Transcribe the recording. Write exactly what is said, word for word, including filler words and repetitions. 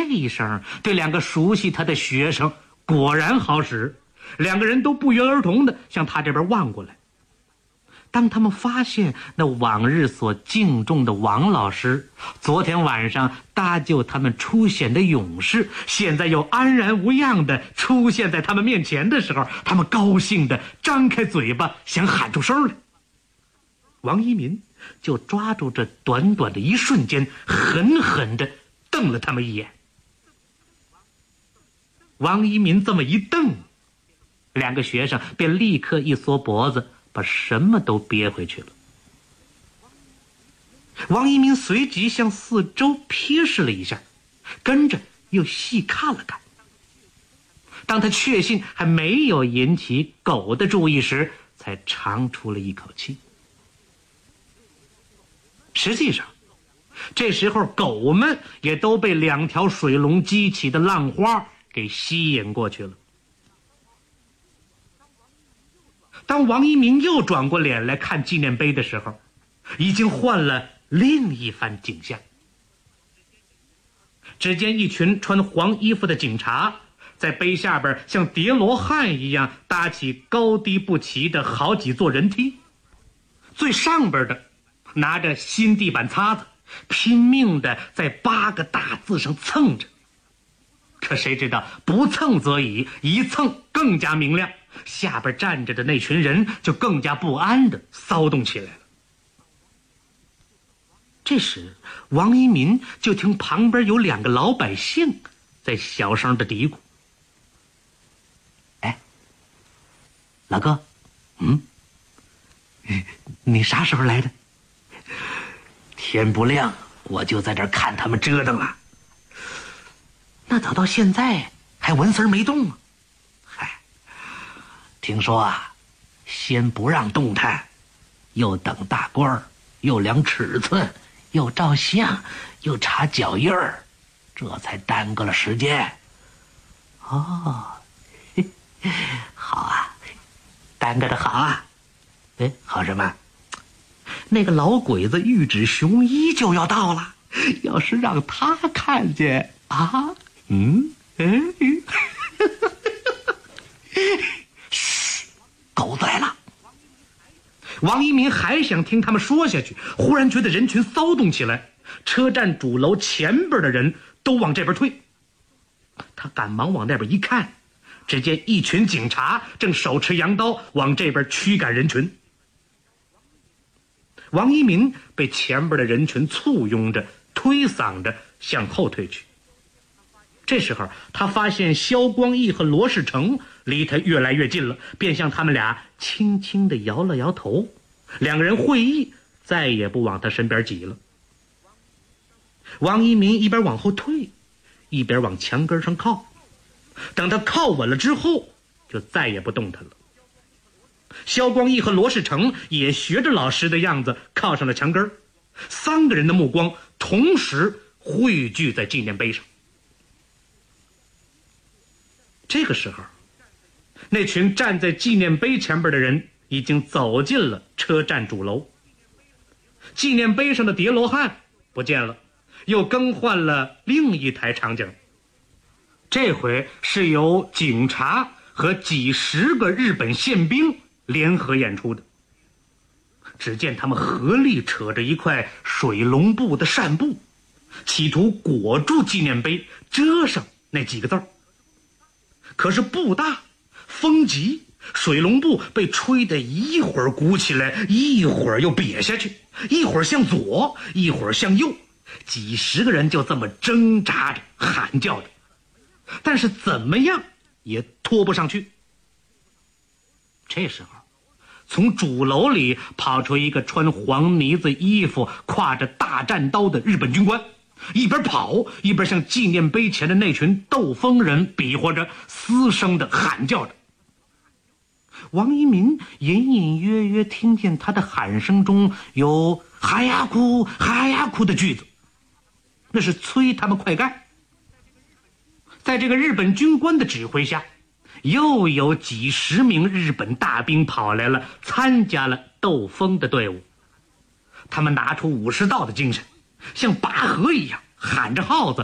一声对两个熟悉他的学生果然好使，两个人都不约而同地向他这边望过来。当他们发现那往日所敬重的王老师，昨天晚上搭救他们出险的勇士，现在又安然无恙地出现在他们面前的时候，他们高兴地张开嘴巴想喊出声来。王一民就抓住这短短的一瞬间，狠狠地瞪了他们一眼。王一民这么一瞪，两个学生便立刻一缩脖子，把什么都憋回去了。王一民随即向四周瞥视了一下，跟着又细看了看。当他确信还没有引起狗的注意时，才长出了一口气。实际上，这时候狗们也都被两条水龙激起的浪花给吸引过去了。当王一鸣又转过脸来看纪念碑的时候，已经换了另一番景象。只见一群穿黄衣服的警察在碑下边像叠罗汉一样搭起高低不齐的好几座人梯，最上边的拿着新地板擦子，拼命的在八个大字上蹭着。可谁知道不蹭则已，一蹭更加明亮，下边站着的那群人就更加不安的骚动起来了。这时王一民就听旁边有两个老百姓在小声的嘀咕：“哎，老哥，嗯，你啥时候来的？天不亮我就在这儿看他们折腾了。那早到现在还纹丝没动啊？嗨，听说啊，先不让动弹，又等大官儿，又量尺寸，又照相，又查脚印儿，这才耽搁了时间。哦，好啊，耽搁的好啊。哎，好什么？那个老鬼子玉指雄一就要到了，要是让他看见啊，嗯，哎，嘘，狗子来了。王一鸣还想听他们说下去，忽然觉得人群骚动起来，车站主楼前边的人都往这边退。他赶忙往那边一看，只见一群警察正手持洋刀往这边驱赶人群。王一民被前边的人群簇拥着推搡着向后退去。这时候他发现萧光义和罗世成离他越来越近了，便向他们俩轻轻地摇了摇头，两个人会意，再也不往他身边挤了。王一民一边往后退，一边往墙根上靠，等他靠稳了之后，就再也不动弹了。萧光义和罗世成也学着老师的样子靠上了墙根，三个人的目光同时汇聚在纪念碑上。这个时候，那群站在纪念碑前边的人已经走进了车站主楼。纪念碑上的叠罗汉不见了，又更换了另一台场景。这回是由警察和几十个日本宪兵联合演出的。只见他们合力扯着一块水龙布的扇布，企图裹住纪念碑，遮上那几个字儿。可是布大风急，水龙布被吹得一会儿鼓起来，一会儿又瘪下去，一会儿向左，一会儿向右，几十个人就这么挣扎着喊叫着，但是怎么样也拖不上去。这时候从主楼里跑出一个穿黄呢子衣服挎着大战刀的日本军官，一边跑一边向纪念碑前的那群斗风人比划着，嘶声的喊叫着。王一民隐隐约约听见他的喊声中有哈呀哭哈呀哭的句子，那是催他们快干。在这个日本军官的指挥下，又有几十名日本大兵跑来了，参加了斗风的队伍。他们拿出武士道的精神，像拔河一样喊着号子